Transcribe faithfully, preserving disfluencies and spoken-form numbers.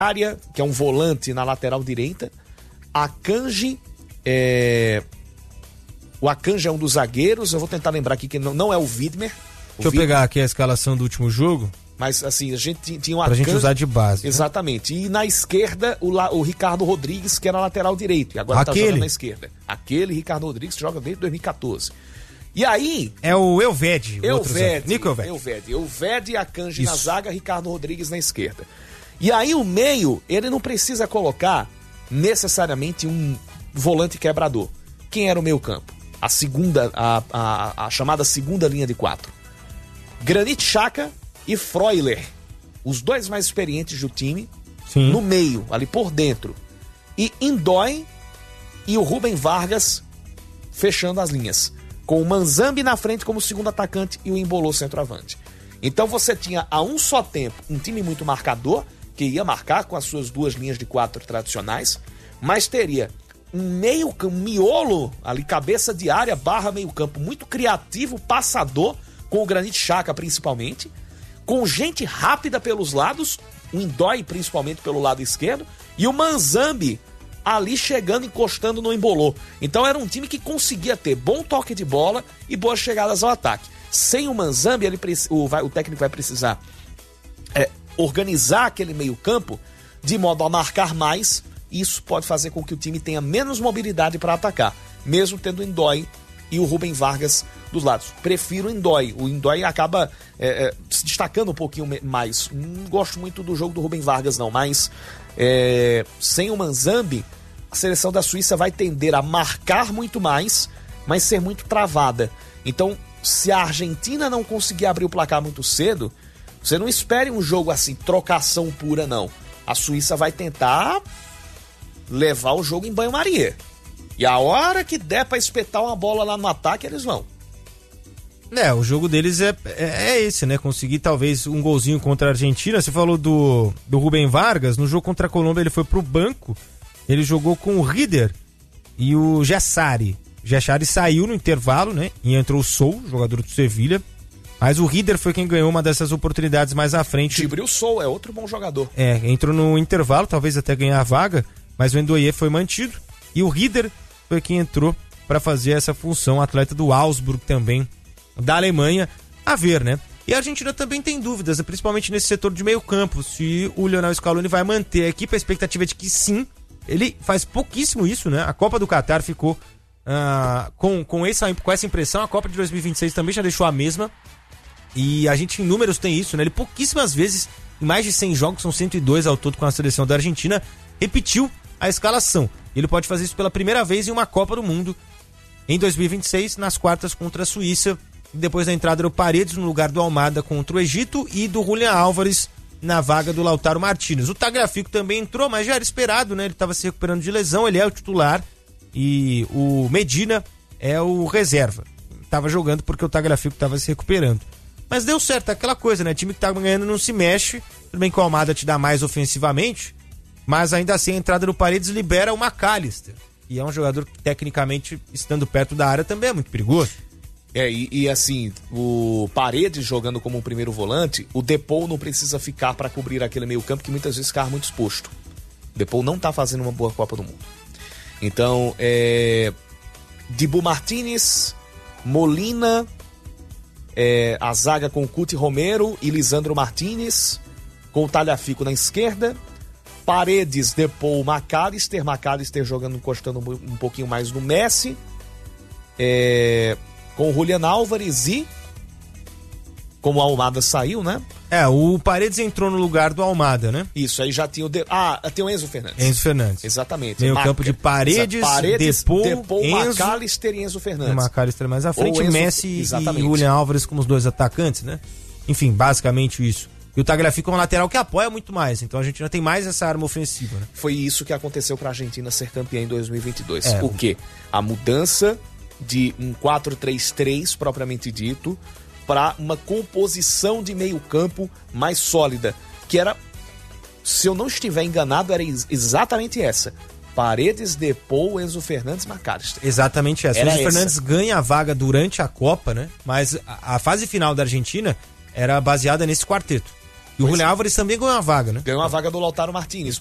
área, que é um volante na lateral direita. Akanji, é... o Akanji é um dos zagueiros. Eu vou tentar lembrar aqui que não, não é o Widmer. O Deixa eu Widmer... pegar aqui a escalação do último jogo. Mas assim, a gente tinha um Pra Akanji... gente usar de base. Exatamente. Né? E na esquerda, o, La... o Ricardo Rodrigues, que era lateral direito. E agora Aquele. tá jogando na esquerda. Aquele Ricardo Rodrigues que joga desde dois mil e catorze. E aí... É o Elvedi. Elvedi. Nico Elvedi. Elvedi. Elvedi e Akanji Isso. na zaga, Ricardo Rodrigues na esquerda. E aí o meio, ele não precisa colocar necessariamente um volante quebrador. Quem era o meio campo? A segunda, a, a, a chamada segunda linha de quatro. Granit Xhaka e Freuler. Os dois mais experientes do time. Sim. No meio, ali por dentro. E Indói e o Rubem Vargas fechando as linhas. Com o Manzambi na frente como segundo atacante e o Embolou centroavante. Então você tinha a um só tempo um time muito marcador, que ia marcar com as suas duas linhas de quatro tradicionais, mas teria um meio um miolo ali, cabeça de área, barra meio campo, muito criativo, passador, com o Granit Xhaka principalmente, com gente rápida pelos lados, o Indói principalmente pelo lado esquerdo, e o Manzambi ali chegando, encostando no Embolou. Então era um time que conseguia ter bom toque de bola e boas chegadas ao ataque. Sem o Manzambi, ele, o, vai, o técnico vai precisar é, organizar aquele meio campo de modo a marcar mais. Isso pode fazer com que o time tenha menos mobilidade para atacar, mesmo tendo o Indói e o Rubem Vargas dos lados. Prefiro o Indói. O Indói acaba é, é, se destacando um pouquinho mais. Não gosto muito do jogo do Rubem Vargas não, mas é, sem o Manzambi, a seleção da Suíça vai tender a marcar muito mais, mas ser muito travada. Então, se a Argentina não conseguir abrir o placar muito cedo, você não espere um jogo assim, trocação pura, não. A Suíça vai tentar levar o jogo em banho-maria. E a hora que der pra espetar uma bola lá no ataque, eles vão. É, o jogo deles é, é, é esse, né? Conseguir talvez um golzinho contra a Argentina. Você falou do, do Rubem Vargas. No jogo contra a Colômbia ele foi pro banco. Ele jogou com o Rieder e o Gessari. O Gessari saiu no intervalo, né? E entrou o Sou, jogador do Sevilha. Mas o Rieder foi quem ganhou uma dessas oportunidades mais à frente. Gibril Sou é outro bom jogador. É, entrou no intervalo, talvez até ganhar a vaga. Mas o Endoye foi mantido. E o Rieder foi quem entrou para fazer essa função. Atleta do Augsburg também, da Alemanha. A ver, né? E a Argentina também tem dúvidas, principalmente nesse setor de meio campo. Se o Lionel Scaloni vai manter a equipe, a expectativa é de que sim. Ele faz pouquíssimo isso, né? A Copa do Catar ficou uh, com, com, essa, com essa impressão. A Copa de dois mil e vinte e seis também já deixou a mesma. E a gente em números tem isso, né? Ele pouquíssimas vezes, em mais de cem jogos, são cento e dois ao todo com a seleção da Argentina, repetiu a escalação. Ele pode fazer isso pela primeira vez em uma Copa do Mundo em dois mil e vinte e seis, nas quartas contra a Suíça. Depois da entrada do Paredes no lugar do Almada contra o Egito e do Julián Álvares na vaga do Lautaro Martínez. O Tagliafico também entrou, mas já era esperado, né? Ele estava se recuperando de lesão, ele é o titular e o Medina é o reserva. Estava jogando porque o Tagliafico estava se recuperando. Mas deu certo, aquela coisa, né? O time que tá ganhando não se mexe. Tudo bem que o Almada te dá mais ofensivamente, mas ainda assim a entrada do Paredes libera o McAllister, que é um jogador que tecnicamente, estando perto da área, também é muito perigoso. É, e, e assim, o Paredes jogando como um primeiro volante, o Depou não precisa ficar para cobrir aquele meio campo que muitas vezes fica muito exposto. O Depou não tá fazendo uma boa Copa do Mundo. Então, é... Dibu Martínez, Molina, é... a zaga com Cuti Romero e Lisandro Martínez, com o Tagliafico na esquerda, Paredes, Depou, McAllister, McAllister jogando, encostando um pouquinho mais no Messi, é... com o Julián Álvares e, como o Almada saiu, né? É, o Paredes entrou no lugar do Almada, né? Isso, aí já tinha o... De... Ah, tem o Enzo Fernandes. Enzo Fernandes. Exatamente. Meio Maca... campo de Paredes, Paredes Depou, Depou Enzo... McAllister e Enzo Fernandes. O McAllister mais à frente, Enzo... Messi Exatamente. e Julián Álvares como os dois atacantes, né? Enfim, basicamente isso. E o Tagliafico é um lateral que apoia muito mais, então a Argentina tem mais essa arma ofensiva, né? Foi isso que aconteceu para a Argentina ser campeã em dois mil e vinte e dois. É. O quê? A mudança de um quatro três três propriamente dito para uma composição de meio campo mais sólida, que era, se eu não estiver enganado, era ex- exatamente essa: Paredes, Depou, Enzo Fernandes, McAllister. Exatamente essa. O Enzo essa. Fernandes ganha a vaga durante a Copa, né? Mas a, a fase final da Argentina era baseada nesse quarteto. E o Julián Álvares também ganhou uma vaga, né? Ganhou a vaga do Lautaro Martinez.